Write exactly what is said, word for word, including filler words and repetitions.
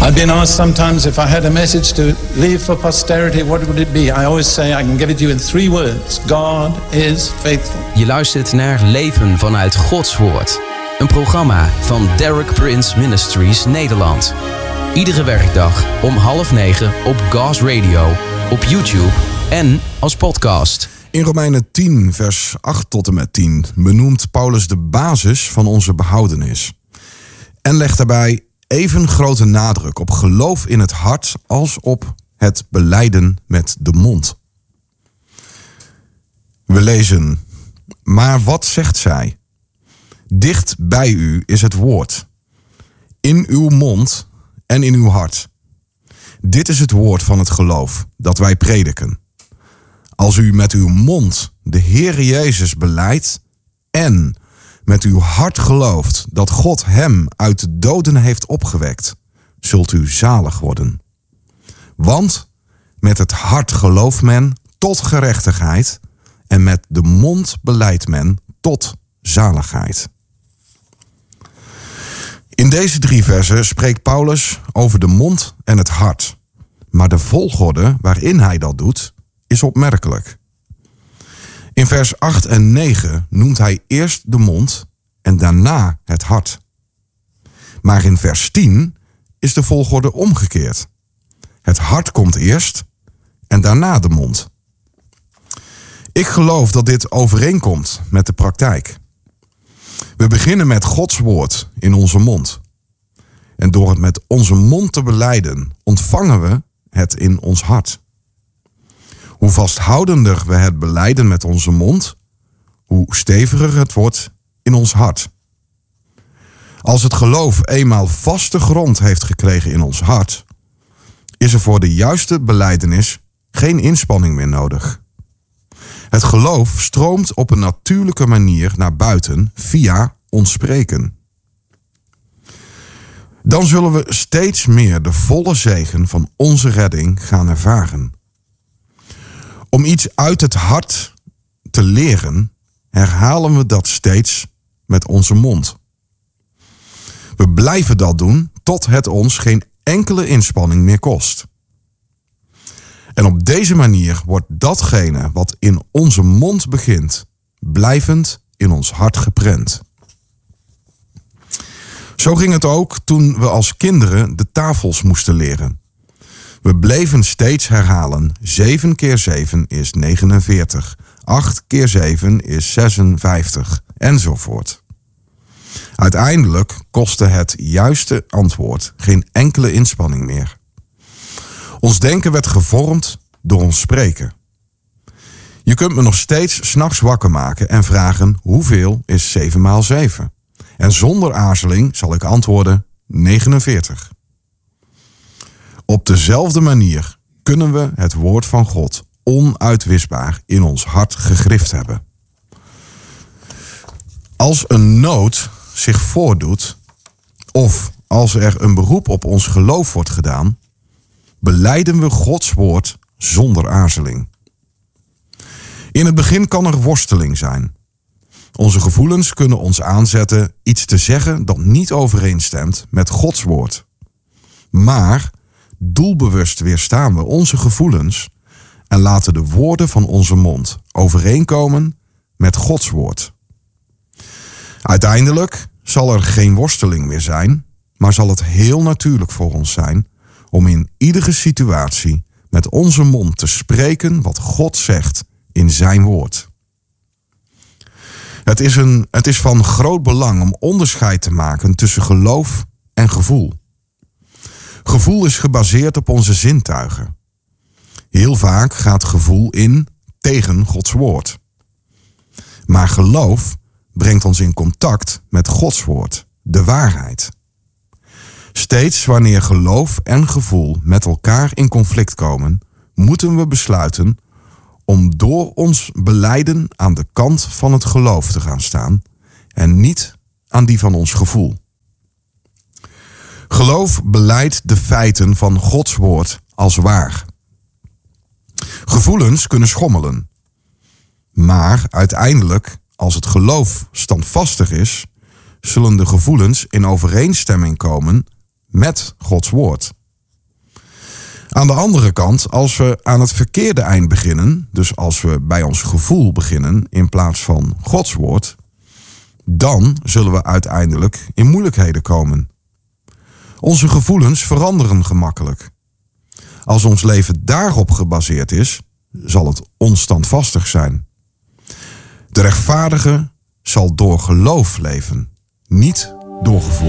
I've been asked sometimes if I had a message to leave for posterity, what would it be? I always say I can give it to you in three words. God is faithful. Je luistert naar Leven vanuit Gods Woord. Een programma van Derek Prince Ministries Nederland. Iedere werkdag om half negen op God's Radio, op YouTube en als podcast. In Romeinen tien, vers acht tot en met tien benoemt Paulus de basis van onze behoudenis. En legt daarbij even grote nadruk op geloof in het hart als op het belijden met de mond. We lezen, maar wat zegt zij? Dicht bij u is het woord, in uw mond en in uw hart. Dit is het woord van het geloof dat wij prediken. Als u met uw mond de Heere Jezus belijdt en met uw hart gelooft dat God hem uit de doden heeft opgewekt, zult u zalig worden. Want met het hart gelooft men tot gerechtigheid en met de mond belijdt men tot zaligheid. In deze drie versen spreekt Paulus over de mond en het hart. Maar de volgorde waarin hij dat doet is opmerkelijk. In vers acht en negen noemt hij eerst de mond en daarna het hart. Maar in vers tien is de volgorde omgekeerd. Het hart komt eerst en daarna de mond. Ik geloof dat dit overeenkomt met de praktijk. We beginnen met Gods woord in onze mond. En door het met onze mond te belijden, ontvangen we het in ons hart. Hoe vasthoudender we het belijden met onze mond, hoe steviger het wordt in ons hart. Als het geloof eenmaal vaste grond heeft gekregen in ons hart, is er voor de juiste belijdenis geen inspanning meer nodig. Het geloof stroomt op een natuurlijke manier naar buiten via ons spreken. Dan zullen we steeds meer de volle zegen van onze redding gaan ervaren. Om iets uit het hart te leren, herhalen we dat steeds met onze mond. We blijven dat doen tot het ons geen enkele inspanning meer kost. En op deze manier wordt datgene wat in onze mond begint, blijvend in ons hart geprent. Zo ging het ook toen we als kinderen de tafels moesten leren. We bleven steeds herhalen, zeven keer zeven is negenenveertig, acht keer zeven is zesenvijftig, enzovoort. Uiteindelijk kostte het juiste antwoord geen enkele inspanning meer. Ons denken werd gevormd door ons spreken. Je kunt me nog steeds 's nachts wakker maken en vragen hoeveel is zeven maal zeven? En zonder aarzeling zal ik antwoorden negenenveertig. Op dezelfde manier kunnen we het woord van God onuitwisbaar in ons hart gegrift hebben. Als een nood zich voordoet, of als er een beroep op ons geloof wordt gedaan, belijden we Gods woord zonder aarzeling. In het begin kan er worsteling zijn. Onze gevoelens kunnen ons aanzetten iets te zeggen dat niet overeenstemt met Gods woord. Maar doelbewust weerstaan we onze gevoelens en laten de woorden van onze mond overeenkomen met Gods woord. Uiteindelijk zal er geen worsteling meer zijn, maar zal het heel natuurlijk voor ons zijn om in iedere situatie met onze mond te spreken wat God zegt in zijn woord. Het is, een, het is van groot belang om onderscheid te maken tussen geloof en gevoel. Gevoel is gebaseerd op onze zintuigen. Heel vaak gaat gevoel in tegen Gods woord. Maar geloof brengt ons in contact met Gods woord, de waarheid. Steeds wanneer geloof en gevoel met elkaar in conflict komen, moeten we besluiten om door ons belijden aan de kant van het geloof te gaan staan en niet aan die van ons gevoel. Geloof belijdt de feiten van Gods woord als waar. Gevoelens kunnen schommelen. Maar uiteindelijk, als het geloof standvastig is, zullen de gevoelens in overeenstemming komen met Gods woord, Aan de andere kant, als we aan het verkeerde eind beginnen, dus als we bij ons gevoel beginnen in plaats van Gods woord, dan zullen we uiteindelijk in moeilijkheden komen. Onze gevoelens veranderen gemakkelijk. Als ons leven daarop gebaseerd is, zal het onstandvastig zijn. De rechtvaardige zal door geloof leven, niet door gevoel.